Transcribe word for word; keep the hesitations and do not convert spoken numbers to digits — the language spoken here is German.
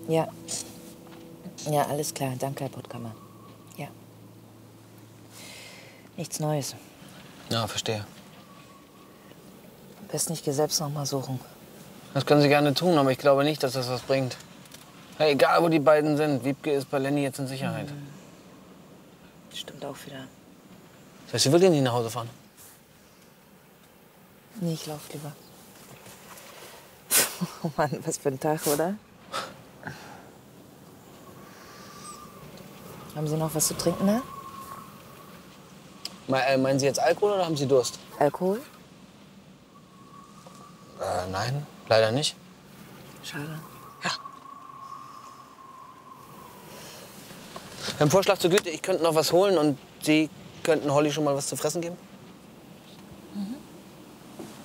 Ja. Ja, alles klar. Danke, Herr Puttkammer. Ja. Nichts Neues. Ja, verstehe. Besten ich gehe selbst noch mal suchen. Das können Sie gerne tun, aber ich glaube nicht, dass das was bringt. Hey, egal, wo die beiden sind, Wiebke ist bei Lenny jetzt in Sicherheit. Hm. Stimmt auch wieder. Das heißt, sie will ja nicht nach Hause fahren. Nee, ich lauf lieber. Oh Mann, was für ein Tag, oder? Haben Sie noch was zu trinken da? Me äh, meinen Sie jetzt Alkohol oder haben Sie Durst? Alkohol? Äh, nein, leider nicht. Schade. Ja. Ein Vorschlag zur Güte, ich könnte noch was holen und Sie könnten Holly schon mal was zu fressen geben?